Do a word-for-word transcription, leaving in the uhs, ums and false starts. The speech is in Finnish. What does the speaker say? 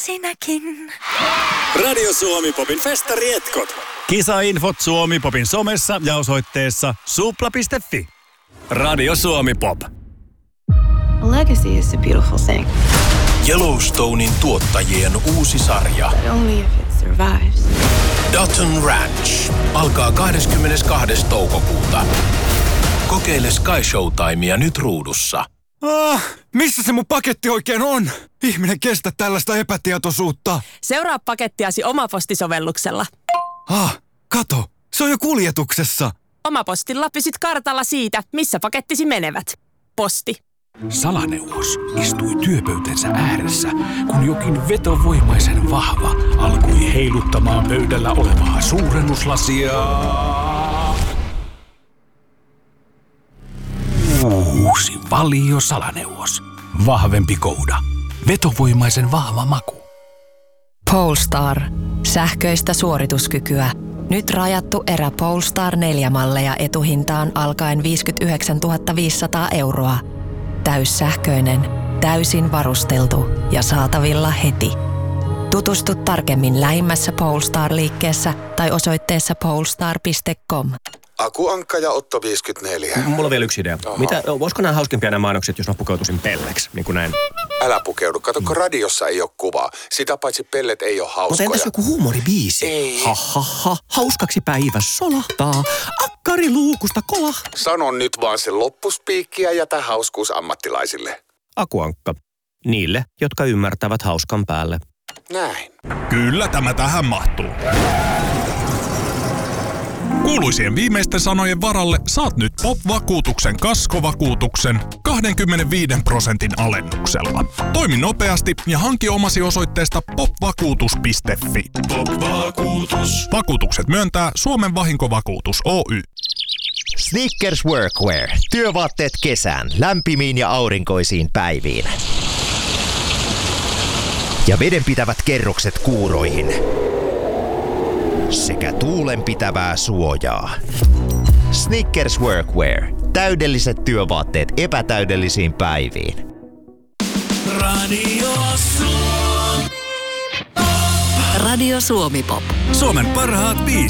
sinäkin. Radio Suomi Popin festarietkot. Kisainfot Suomi Popin somessa ja osoitteessa supla piste fi. Radio Suomi Pop. Legacy is a beautiful thing. Yellowstonein tuottajien uusi sarja. But only if it survives. Dutton Ranch alkaa kahdeskymmenestoinen toukokuuta. Kokeile Sky Showtimea nyt ruudussa. Ah, missä se mun paketti oikein on? Ihminen kestä tällaista epätietoisuutta. Seuraa pakettiasi Omaposti-sovelluksella. Ah, kato, se on jo kuljetuksessa. Omapostilla pysyt kartalla siitä, missä pakettisi menevät. Posti. Salaneuvos istui työpöytänsä ääressä, kun jokin vetovoimaisen vahva alkoi heiluttamaan pöydällä olevaa suurennuslasia. Uusi Valio Salaneuvos. Vahvempi kouda. Vetovoimaisen vahva maku. Polestar. Sähköistä suorituskykyä. Nyt rajattu erä Polestar neljä malleja etuhintaan alkaen viisikymmentäyhdeksäntuhatta viisisataa euroa. Täyssähköinen, täysin varusteltu ja saatavilla heti. Tutustu tarkemmin lähimmässä Polestar-liikkeessä tai osoitteessa polestar piste com. Aku Ankka ja Otto viisikymmentäneljä. Mulla on vielä yksi idea. Oho. Mitä, voisiko nämä hauskempia nämä mainokset, jos mä pukeutuisin pelleksi, niin kuin näin? Älä pukeudu. Kato, kun radiossa ei ole kuvaa. Sitä paitsi pellet ei ole hauskoja. Mutta entäs joku huumoribiisi? Ei. Ha, ha, ha. Hauskaksi päivä solahtaa. Akkari luukusta kolahtaa. Sano nyt vaan se loppuspiikki ja jätä hauskuus ammattilaisille. Aku Ankka. Niille, jotka ymmärtävät hauskan päälle. Näin. Kyllä tämä tähän mahtuu. Kuuluisien viimeisten sanojen varalle saat nyt Pop-vakuutuksen kaskovakuutuksen kaksikymmentäviisi prosentin alennuksella. Toimi nopeasti ja hanki omasi osoitteesta pop vakuutus piste fi. Pop-vakuutus. Vakuutukset myöntää Suomen Vahinkovakuutus Oy. Snickers Workwear. Työvaatteet kesään, lämpimiin ja aurinkoisiin päiviin. Ja vedenpitävät kerrokset kuuroihin. Sekä tuulenpitävää suojaa. Snickers Workwear. Täydelliset työvaatteet epätäydellisiin päiviin. Radio Suomi. Radio Suomi Pop. Suomen parhaat biisit.